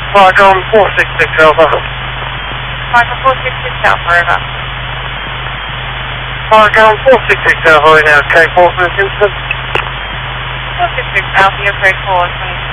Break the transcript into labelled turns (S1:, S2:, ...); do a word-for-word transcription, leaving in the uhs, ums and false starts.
S1: Falcon four six six Alpha.
S2: Falcon four six six Alpha, over.
S1: Falcon four six six Alpha, right now, K four for this incident.
S2: four six six Alpha, you're code four, twenty